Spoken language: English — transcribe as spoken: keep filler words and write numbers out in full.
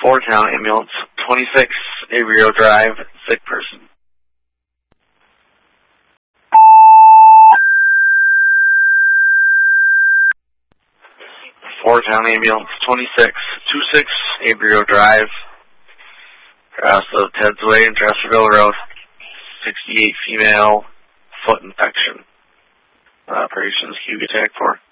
Four Town Ambulance, twenty-six Avrio Drive, sick person. Four Town Ambulance, twenty-six twenty-six Avrio Drive, across of Ted's Way and Dresserville Road, sixty-eight female, foot infection. Operations Hugo Tech for.